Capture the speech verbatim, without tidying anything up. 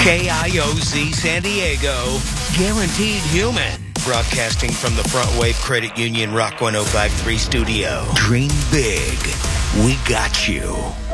K I O Z San Diego, Guaranteed Human. Broadcasting from the Front Wave Credit Union Rock one oh five point three studio. Dream big. We got you.